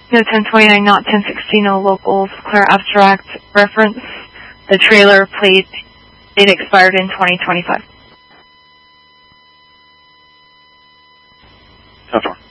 No 1029, not 1016, no locals, clear abstract reference. The trailer played, it expired in 2025. 10-4.